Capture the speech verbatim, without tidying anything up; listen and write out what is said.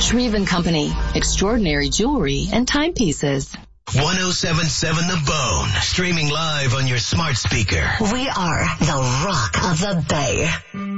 Shreve and Company, extraordinary jewelry and timepieces. one oh seven point seven The Bone, streaming live on your smart speaker. We are the Rock of the Bay.